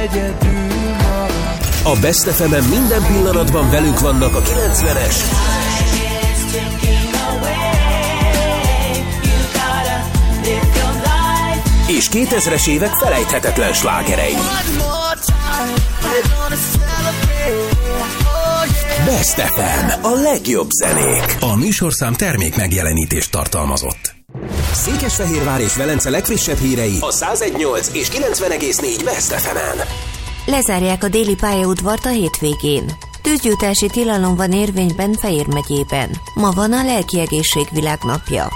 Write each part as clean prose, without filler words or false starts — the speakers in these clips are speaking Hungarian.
egyedül marad. A Best FM-en minden pillanatban velünk vannak a 90-es és 2000-es évek felejthetetlen slágerei. Best FM, a legjobb zenék. A műsorszám termék megjelenítést tartalmazott. Székesfehérvár és Velence legfrissebb hírei a 101.8 és 90.4 Best FM-en. Lezárják a déli pályaudvart a hétvégén. Tűzgyújtási tilalom van érvényben Fejér megyében. Ma van a lelkiegészség világnapja.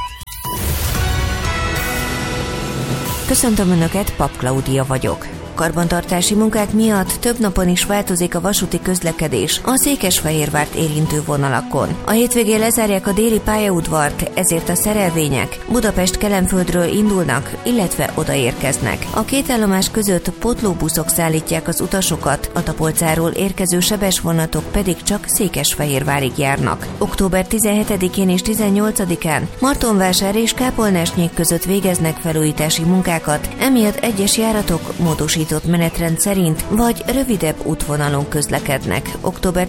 Köszöntöm Önöket, Pap Klaudia vagyok. Karbantartási munkák miatt több napon is változik a vasúti közlekedés a Székesfehérvárt érintő vonalakon. A hétvégén lezárják a déli pályaudvart, ezért a szerelvények Budapest-Kelenföldről indulnak, illetve odaérkeznek. A két állomás között pótlóbuszok szállítják az utasokat, a Tapolcáról érkező sebes vonatok pedig csak Székesfehérvárig járnak. Október 17-én és 18-án Martonvásár és Kápolnásnyék között végeznek felújítási munkákat, emiatt egyes járatok módosított menetrend szerint vagy rövidebb útvonalon közlekednek. Október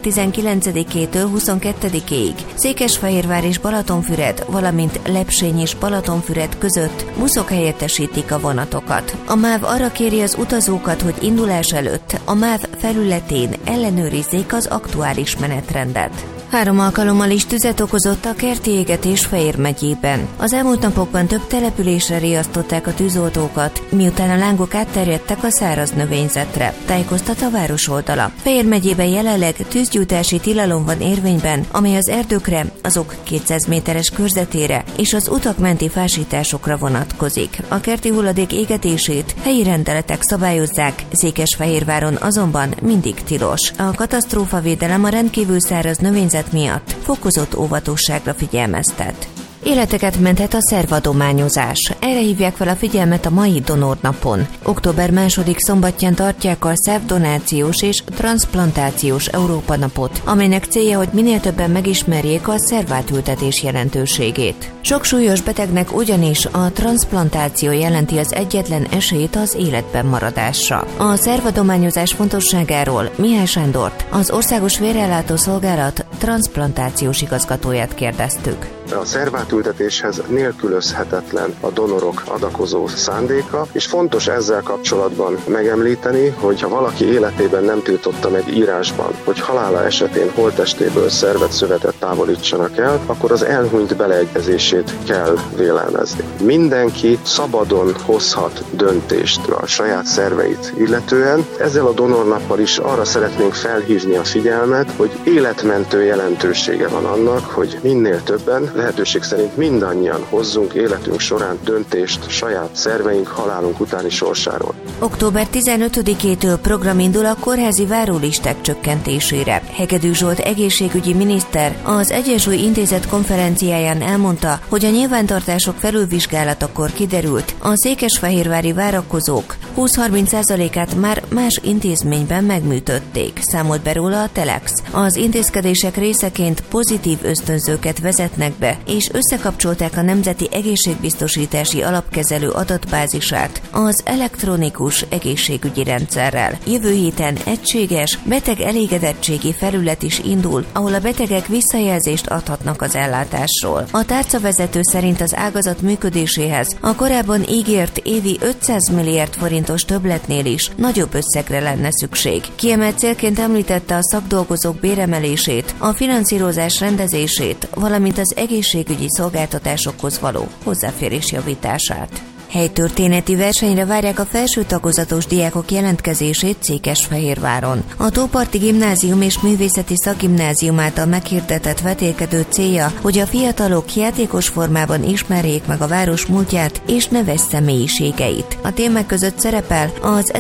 19-től 22-ig Székesfehérvár és Balatonfüred, valamint Lepsény és Balatonfüred között buszok helyettesítik a vonatokat. A MÁV arra kéri az utazókat, hogy indulás előtt a MÁV felületén ellenőrizzék az aktuális menetrendet. 3 alkalommal is tüzet okozott a kerti égetés Fejér megyében. Az elmúlt napokban több településre riasztották a tűzoltókat, miután a lángok átterjedtek a száraz növényzetre, tájékoztat a város oldala. Fejér megyében jelenleg tűzgyújtási tilalom van érvényben, amely az erdőkre, azok 200 méteres körzetére és az utak menti fásításokra vonatkozik. A kerti hulladék égetését helyi rendeletek szabályozzák, Székesfehérváron azonban mindig tilos. A katasztrófavédelem a rendkívül száraz növényzet miatt fokozott óvatosságra figyelmeztet. Életeket menthet a szervadományozás. Erre hívják fel a figyelmet a mai donornapon. Október 2. szombatján tartják a szervdonációs és transzplantációs Európa napot, amelynek célja, hogy minél többen megismerjék a szervátültetés jelentőségét. Sok súlyos betegnek ugyanis a transzplantáció jelenti az egyetlen esélyt az életben maradásra. A szervadományozás fontosságáról Mihály Sándort, az Országos Vérellátó Szolgálat transzplantációs igazgatóját kérdeztük. A szervátültetéshez nélkülözhetetlen a donorok adakozó szándéka, és fontos ezzel kapcsolatban megemlíteni, hogy ha valaki életében nem tiltotta meg írásban, hogy halála esetén holttestéből szervet, szövetet távolítsanak el, akkor az elhunyt beleegyezését kell vélelmezni. Mindenki szabadon hozhat döntést a saját szerveit illetően. Ezzel a donornappal is arra szeretnénk felhívni a figyelmet, hogy életmentő jelentősége van annak, hogy minél többen, lehetőség szerint mindannyian hozzunk életünk során döntést saját szerveink halálunk utáni sorsáról. Október 15-től program indul a kórházi várólisták csökkentésére. Hegedű Zsolt egészségügyi miniszter az Egyensúly Intézet konferenciáján elmondta, hogy a nyilvántartások felülvizsgálatakor kiderült, a székesfehérvári várakozók 20-30%-át már más intézményben megműtötték, számolt be róla a Telex. Az intézkedések részeként pozitív ösztönzőket vezetnek be, és összekapcsolták a Nemzeti Egészségbiztosítási Alapkezelő adatbázisát az elektronikus egészségügyi rendszerrel. Jövő héten egységes beteg elégedettségi felület is indul, ahol a betegek visszajelzést adhatnak az ellátásról. A tárcavezető szerint az ágazat működéséhez a korábban ígért évi 500 milliárd forintos többletnél is nagyobb összegre lenne szükség. Kiemelt célként említette a szakdolgozók béremelését, a finanszírozás rendezését, valamint az egészségügyi szolgáltatásokhoz való hozzáférés javítását. Helytörténeti versenyre várják a felső tagozatos diákok jelentkezését Székesfehérváron. A Tóparti Gimnázium és Művészeti Szakgimnázium által meghirdetett vetélkedő célja, hogy a fiatalok játékos formában ismerjék meg a város múltját és neves személyiségeit. A témák között szerepel az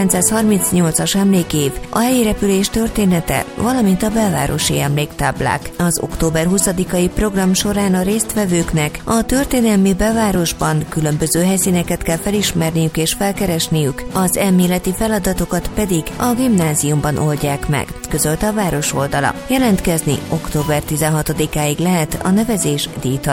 1938-as emlékév, a helyi repülés története, valamint a belvárosi emléktáblák. Az október 20-ai program során a résztvevőknek a történelmi belvárosban különböző helyszíneket kell felismerniük és felkeresniük, az elméleti feladatokat pedig a gimnáziumban oldják meg, közölte a város oldala. Jelentkezni október 16-áig lehet, a nevezés díjtalan.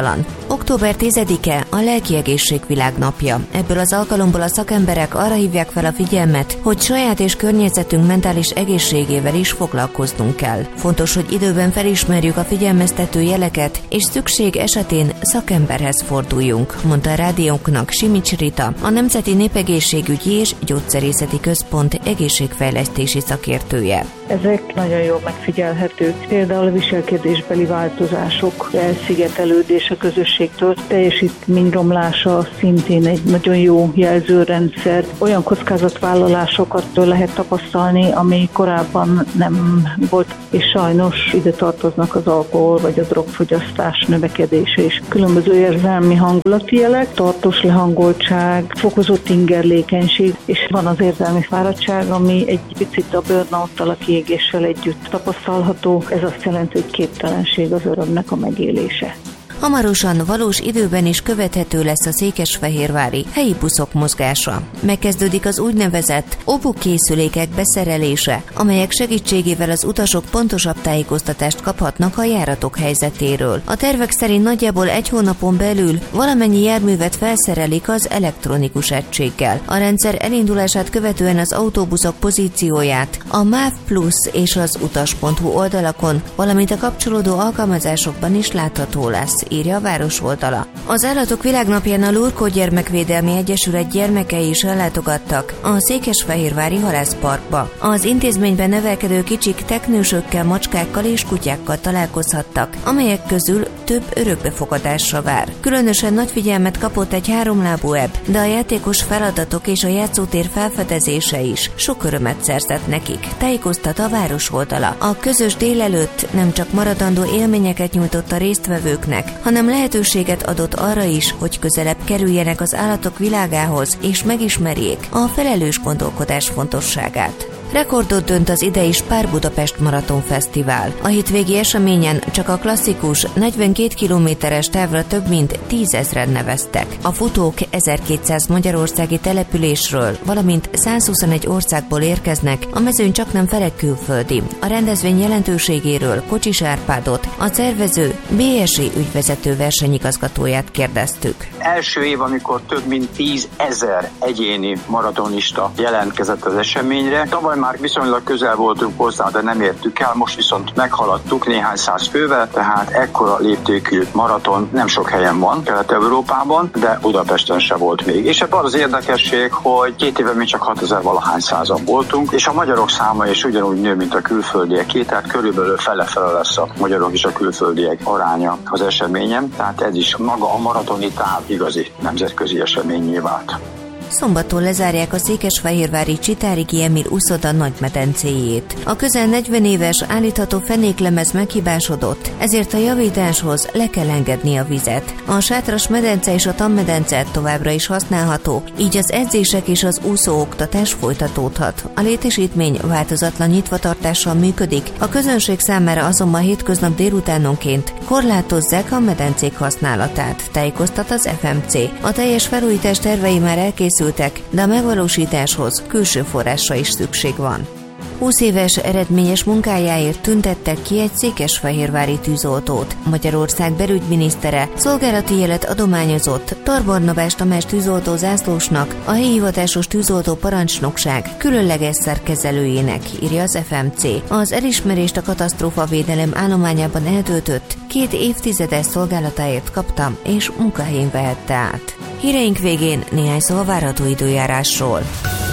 Október 10-e a lelkiegészség világnapja. Ebből az alkalomból a szakemberek arra hívják fel a figyelmet, hogy saját és környezetünk mentális egészségével is foglalkoznunk kell. Fontos, hogy időben felismerjük a figyelmeztető jeleket, és szükség esetén szakemberhez forduljunk, mondta a rádiónknak Simics Rita, a Nemzeti Népegészségügyi és Gyógyszerészeti Központ egészségfejlesztési szakértője. Ezek nagyon jól megfigyelhetők. Például a viselkedésbeli változások, elszigetelődés a közösségtől, teljesítményromlása szintén egy nagyon jó jelzőrendszer. Olyan kockázatvállalásokat lehet tapasztalni, ami korábban nem volt, és sajnos ide tartoznak az alkohol vagy a drogfogyasztás növekedése is. Különböző érzelmi hangulati jelek, tartós lehangoltság, fokozott ingerlékenység, és van az érzelmi fáradtság, ami egy picit a burnout-tal, a kiégéssel együtt tapasztalható. Ez azt jelenti, hogy képtelenség az örömnek a megélése. Hamarosan valós időben is követhető lesz a székesfehérvári helyi buszok mozgása. Megkezdődik az úgynevezett obok-készülékek beszerelése, amelyek segítségével az utasok pontosabb tájékoztatást kaphatnak a járatok helyzetéről. A tervek szerint nagyjából 1 hónapon belül valamennyi járművet felszerelik az elektronikus egységgel. A rendszer elindulását követően az autóbuszok pozícióját a MÁV Plus és az utas.hu oldalakon, valamint a kapcsolódó alkalmazásokban is látható lesz, írja a város oldala. Az Állatok Világnapján a Lurkó Gyermekvédelmi Egyesület gyermekei is ellátogattak a székesfehérvári halászparkba. Az intézményben nevelkedő kicsik teknősökkel, macskákkal és kutyákkal találkozhattak, amelyek közül több örökbefogadásra vár. Különösen nagy figyelmet kapott egy 3-lábú ebb, de a játékos feladatok és a játszótér felfedezése is sok örömet szerzett nekik, tájékoztat a város oldala. A közös délelőtt nem csak maradandó élményeket nyújtott a résztvevőknek, hanem lehetőséget adott arra is, hogy közelebb kerüljenek az állatok világához, és megismerjék a felelős gondolkodás fontosságát. Rekordot dönt az idei Spár Budapest Maraton Fesztivál. A hétvégi eseményen csak a klasszikus 42 kilométeres távra több mint 10 000-en neveztek. A futók 1200 magyarországi településről, valamint 121 országból érkeznek, a mezőny csaknem fele külföldi. A rendezvény jelentőségéről Kocsis Árpádot, a szervező BSI ügyvezető versenyigazgatóját kérdeztük. Első év, amikor több mint 10 000 egyéni maratonista jelentkezett az eseményre. Tavaly már viszonylag közel voltunk hozzá, de nem értük el, most viszont meghaladtuk néhány száz fővel, tehát ekkora léptékű maraton nem sok helyen van Kelet-Európában, de Budapesten se volt még. És ebben az érdekesség, hogy 2 éve mi csak 6000 valahány százan voltunk, és a magyarok száma is ugyanúgy nő, mint a külföldieké, tehát körülbelül fele-fele lesz a magyarok és a külföldiek aránya az eseményen, tehát ez is maga a maratoni táv igazi nemzetközi eseményé vált. Szombaton lezárják a székesfehérvári Csitárigi Emil uszoda nagymedencéjét. A közel 40 éves állítható fenéklemez meghibásodott, ezért a javításhoz le kell engedni a vizet. A Sátras medence és a Tanmedence továbbra is használható, így az edzések és az úszóoktatás folytatódhat. A létesítmény változatlan nyitvatartással működik, a közönség számára azonban hétköznap délutánonként korlátozzák a medencék használatát, tájékoztat az FMC. A teljes felújítás tervei már elkészültek, de a megvalósításhoz külső forrásra is szükség van. 20 éves eredményes munkájáért tüntettek ki egy székesfehérvári tűzoltót. Magyarország belügyminisztere szolgálati jelet adományozott Tar Barnabás Tamás tűzoltó zászlósnak, a helyi hivatásos tűzoltó parancsnokság különleges szerkezelőjének, írja az FMC. Az elismerést a katasztrófavédelem állományában eltöltött 2 évtizedes szolgálatáért kapta, és munkahelyén vehette át. Híreink végén néhány szó a várható időjárásról.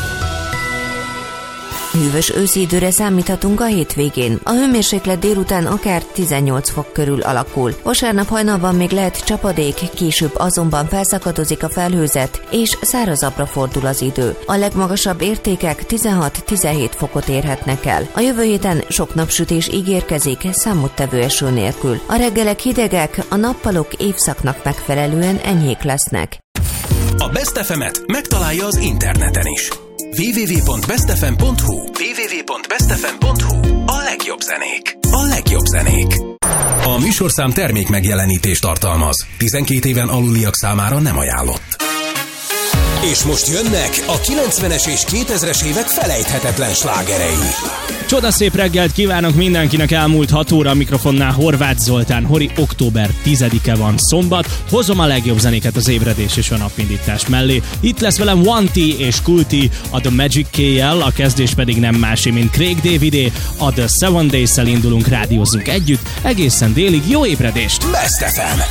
Hűvös őszi időre számíthatunk a hétvégén. A hőmérséklet délután akár 18 fok körül alakul. Vasárnap hajnalban még lehet csapadék, később azonban felszakadozik a felhőzet, és szárazabbra fordul az idő. A legmagasabb értékek 16-17 fokot érhetnek el. A jövő héten sok napsütés ígérkezik, számottevő eső nélkül. A reggelek hidegek, a nappalok évszaknak megfelelően enyhék lesznek. A Best FM-et megtalálja az interneten is. www.bestfm.hu www.bestfm.hu A legjobb zenék. A legjobb zenék. A műsorszám termék megjelenítést tartalmaz. 12 éven aluliak számára nem ajánlott. És most jönnek a 90-es és 2000-es évek felejthetetlen slágerei. Csodaszép reggelt kívánok mindenkinek, elmúlt 6 óra, a mikrofonnál Horváth Zoltán. Hori, október 10-e van, szombat. Hozom a legjobb zenéket az ébredés és a napindítás mellé. Itt lesz velem One T és Cool T, a The Magic KL, a kezdés pedig nem másé, mint Craig Davidé. A The 7 Days-szel indulunk, rádiózzunk együtt, egészen délig. Jó ébredést! Best FM.